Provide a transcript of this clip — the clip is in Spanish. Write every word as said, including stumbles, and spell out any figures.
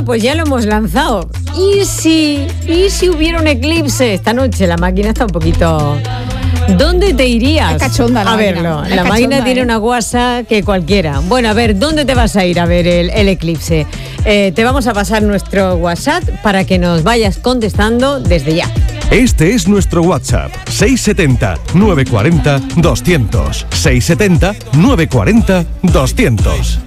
pues ya lo hemos lanzado. ¿Y si, ¿Y si hubiera un eclipse esta noche? La máquina está un poquito... ¿Dónde te irías? Es cachonda la a máquina. verlo. Es La cachonda, máquina tiene ¿eh? una guasa que cualquiera. Bueno, a ver, ¿dónde te vas a ir a ver el, el eclipse? Eh, te vamos a pasar nuestro WhatsApp para que nos vayas contestando desde ya. Este es nuestro WhatsApp, seis siete cero, nueve cuatro cero, doscientos. seis siete cero, nueve cuatro cero, doscientos.